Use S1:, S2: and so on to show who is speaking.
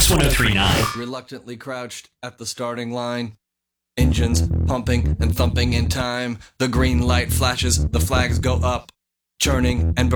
S1: Kicks 1039.
S2: Reluctantly crouched at the starting line. Engines pumping and thumping in time. The green light flashes, the flags go up, churning and